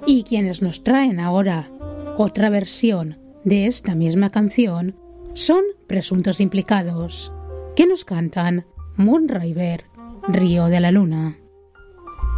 Y quienes nos traen ahora otra versión de esta misma canción son Presuntos Implicados, que nos cantan Moonriver, Río de la Luna.